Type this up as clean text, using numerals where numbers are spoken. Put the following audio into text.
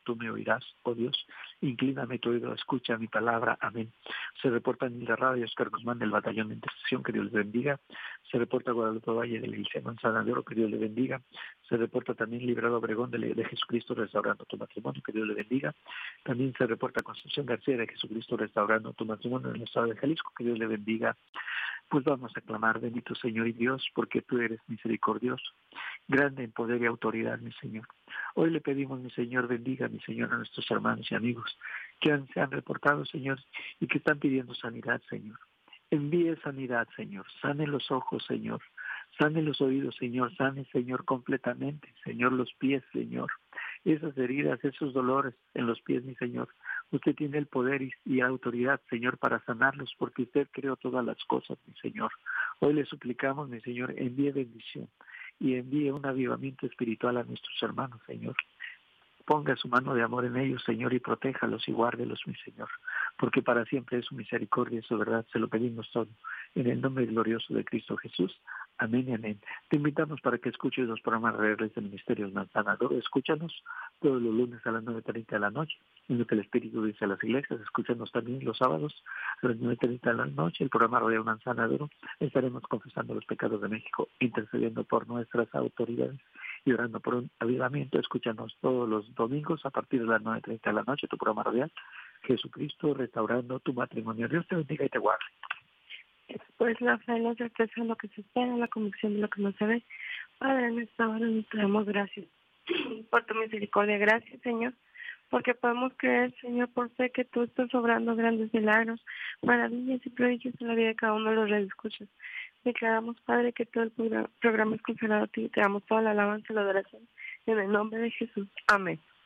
tú me oirás, oh Dios. Inclíname tu oído, escucha mi palabra. Amén. Se reporta Nilda Radio y Oscar Guzmán del Batallón de Intercesión, que Dios les bendiga. Se reporta Guadalupe Valle de la Iglesia Manzana de Oro, que Dios le bendiga. Se reporta también Librado Obregón de Jesucristo Restaurando tu Matrimonio, que Dios le bendiga. También se reporta Concepción García de Jesucristo Restaurando tu Matrimonio en el estado de Jalisco, que Dios le bendiga. Pues vamos a clamar, bendito Señor y Dios, porque tú eres misericordioso, grande en poder y autoridad, mi Señor. Hoy le pedimos, mi Señor, bendiga, mi Señor, a nuestros hermanos y amigos que se han reportado, Señor, y que están pidiendo sanidad, Señor. Envíe sanidad, Señor. Sane los ojos, Señor. Sane los oídos, Señor. Sane, Señor, completamente. Señor, los pies, Señor. Esas heridas, esos dolores en los pies, mi Señor. Usted tiene el poder y autoridad, Señor, para sanarlos, porque usted creó todas las cosas, mi Señor. Hoy le suplicamos, mi Señor, envíe bendición y envíe un avivamiento espiritual a nuestros hermanos, Señor. Ponga su mano de amor en ellos, Señor, y protéjalos y guárdelos, mi Señor, porque para siempre es su misericordia y su verdad. Se lo pedimos todo. En el nombre glorioso de Cristo Jesús. Amén y amén. Te invitamos para que escuches los programas reales del Ministerio Manzana de Oro. Escúchanos todos los lunes a las 9:30 de la noche, en lo que el Espíritu dice a las iglesias. Escúchanos también los sábados a las 9:30 de la noche, el programa Radio Manzana de Oro. Estaremos confesando los pecados de México, intercediendo por nuestras autoridades y orando por un avivamiento. Escúchanos todos los domingos a partir de las 9:30 de la noche, tu programa radial, Jesucristo Restaurando tu Matrimonio. Dios te bendiga y te guarde. Pues la fe, la certeza de lo que se espera, la convicción de lo que no se ve. Padre, en esta hora nos damos gracias por tu misericordia. Gracias, Señor, porque podemos creer, Señor, por fe que tú estás obrando grandes milagros, maravillas y prodigios en la vida de cada uno de los radioescuchas. Declaramos, Padre, que todo el programa es consagrado a ti y te damos toda la alabanza y la adoración. En el nombre de Jesús. Amén.